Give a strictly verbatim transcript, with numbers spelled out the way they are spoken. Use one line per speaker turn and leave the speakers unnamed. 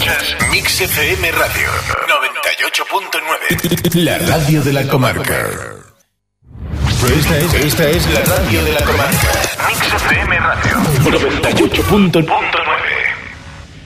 Escuchas Mix F M Radio noventa y ocho punto nueve. La radio de la comarca. Esta es, esta es la radio de la comarca. Mix F M Radio noventa y ocho punto nueve.